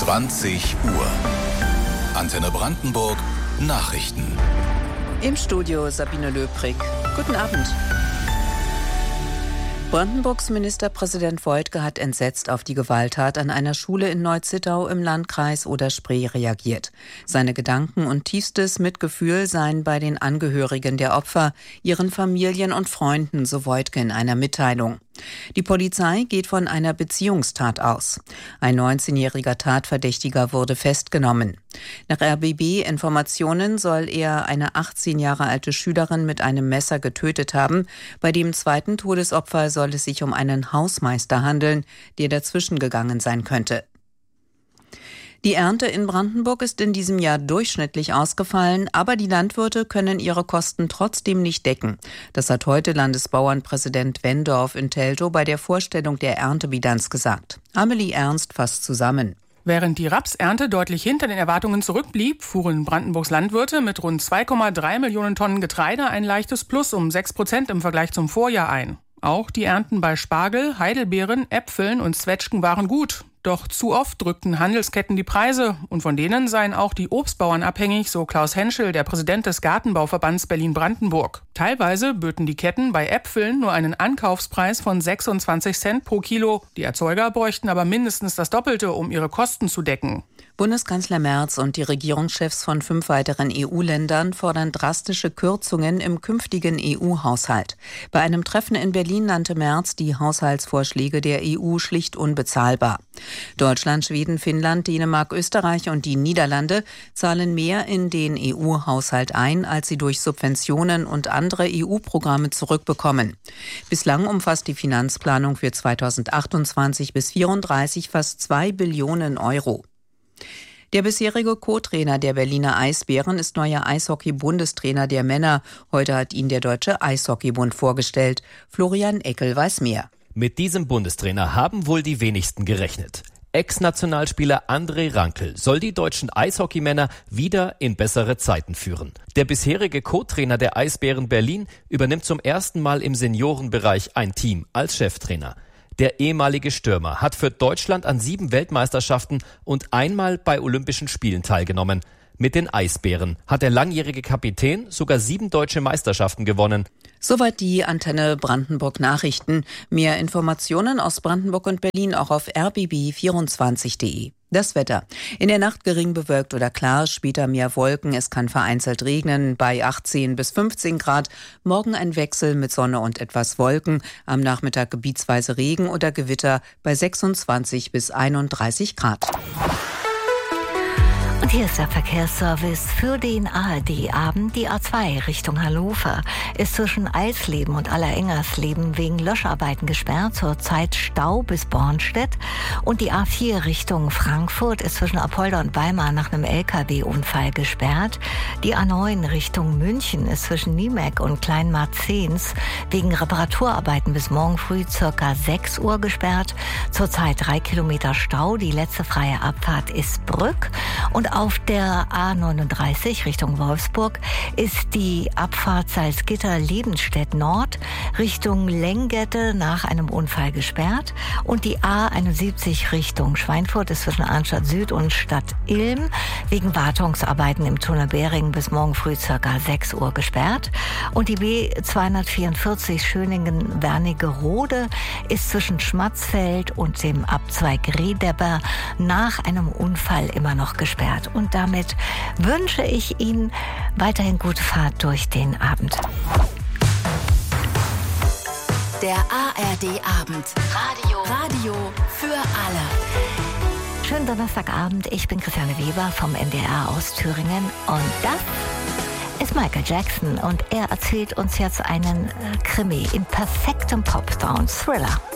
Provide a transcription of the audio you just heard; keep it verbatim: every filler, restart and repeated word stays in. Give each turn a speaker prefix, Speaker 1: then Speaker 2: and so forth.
Speaker 1: zwanzig Uhr. Antenne Brandenburg Nachrichten.
Speaker 2: Im Studio Sabine Löbrig. Guten Abend. Brandenburgs Ministerpräsident Woidke hat entsetzt auf die Gewalttat an einer Schule in Neu-Zittau im Landkreis Oder-Spree reagiert. Seine Gedanken und tiefstes Mitgefühl seien bei den Angehörigen der Opfer, ihren Familien und Freunden, so Woidke in einer Mitteilung. Die Polizei geht von einer Beziehungstat aus. Ein neunzehnjähriger Tatverdächtiger wurde festgenommen. Nach R B B-Informationen soll er eine achtzehn Jahre alte Schülerin mit einem Messer getötet haben. Bei dem zweiten Todesopfer soll es sich um einen Hausmeister handeln, der dazwischen gegangen sein könnte. Die Ernte in Brandenburg ist in diesem Jahr durchschnittlich ausgefallen, aber die Landwirte können ihre Kosten trotzdem nicht decken. Das hat heute Landesbauernpräsident Wendorf in Teltow bei der Vorstellung der Erntebilanz gesagt. Amelie Ernst fasst zusammen.
Speaker 3: Während die Rapsernte deutlich hinter den Erwartungen zurückblieb, fuhren Brandenburgs Landwirte mit rund zwei Komma drei Millionen Tonnen Getreide ein leichtes Plus um sechs Prozent im Vergleich zum Vorjahr ein. Auch die Ernten bei Spargel, Heidelbeeren, Äpfeln und Zwetschgen waren gut. Doch zu oft drückten Handelsketten die Preise und von denen seien auch die Obstbauern abhängig, so Klaus Henschel, der Präsident des Gartenbauverbands Berlin-Brandenburg. Teilweise böten die Ketten bei Äpfeln nur einen Ankaufspreis von sechsundzwanzig Cent pro Kilo. Die Erzeuger bräuchten aber mindestens das Doppelte, um ihre Kosten zu decken.
Speaker 2: Bundeskanzler Merz und die Regierungschefs von fünf weiteren E U-Ländern fordern drastische Kürzungen im künftigen E U-Haushalt. Bei einem Treffen in Berlin nannte Merz die Haushaltsvorschläge der E U schlicht unbezahlbar. Deutschland, Schweden, Finnland, Dänemark, Österreich und die Niederlande zahlen mehr in den E U-Haushalt ein, als sie durch Subventionen und andere E U-Programme zurückbekommen. Bislang umfasst die Finanzplanung für zweitausendachtundzwanzig bis vierunddreißig fast zwei Billionen Euro. Der bisherige Co-Trainer der Berliner Eisbären ist neuer Eishockey-Bundestrainer der Männer. Heute hat ihn der Deutsche Eishockeybund vorgestellt. Florian Eckel weiß mehr.
Speaker 4: Mit diesem Bundestrainer haben wohl die wenigsten gerechnet. Ex-Nationalspieler André Rankel soll die deutschen Eishockeymänner wieder in bessere Zeiten führen. Der bisherige Co-Trainer der Eisbären Berlin übernimmt zum ersten Mal im Seniorenbereich ein Team als Cheftrainer. Der ehemalige Stürmer hat für Deutschland an sieben Weltmeisterschaften und einmal bei Olympischen Spielen teilgenommen. Mit den Eisbären hat der langjährige Kapitän sogar sieben deutsche Meisterschaften gewonnen.
Speaker 2: Soweit die Antenne Brandenburg Nachrichten. Mehr Informationen aus Brandenburg und Berlin auch auf r b b vierundzwanzig punkt de. Das Wetter. In der Nacht gering bewölkt oder klar, später mehr Wolken. Es kann vereinzelt regnen bei achtzehn bis fünfzehn Grad. Morgen ein Wechsel mit Sonne und etwas Wolken. Am Nachmittag gebietsweise Regen oder Gewitter bei sechsundzwanzig bis einunddreißig Grad.
Speaker 5: Und hier ist der Verkehrsservice für den A R D-Abend. Die A zwei Richtung Hannover ist zwischen Eisleben und Allerengersleben wegen Löscharbeiten gesperrt. Zurzeit Stau bis Bornstedt. Und die A vier Richtung Frankfurt ist zwischen Apolda und Weimar nach einem L K W-Unfall gesperrt. Die A neun Richtung München ist zwischen Niemek und Kleinmarzens wegen Reparaturarbeiten bis morgen früh circa sechs Uhr gesperrt. Zurzeit drei Kilometer Stau. Die letzte freie Abfahrt ist Brück. Und auf der A neununddreißig Richtung Wolfsburg ist die Abfahrt Salzgitter-Lebenstedt Nord Richtung Lenggette nach einem Unfall gesperrt. Und die A einundsiebzig Richtung Schweinfurt ist zwischen Arnstadt Süd und Stadt Ilm wegen Wartungsarbeiten im Tunnel Behringen bis morgen früh circa sechs Uhr gesperrt. Und die B zweihundertvierundvierzig Schöningen-Wernigerode ist zwischen Schmatzfeld und dem Abzweig Rehdeber nach einem Unfall immer noch gesperrt. Und damit wünsche ich Ihnen weiterhin gute Fahrt durch den Abend.
Speaker 6: Der A R D-Abend. Radio. Radio für alle.
Speaker 5: Schönen Donnerstagabend. Ich bin Christiane Weber vom N D R aus Thüringen. Und das ist Michael Jackson. Und er erzählt uns jetzt einen Krimi in perfektem Pop-Sound-Thriller.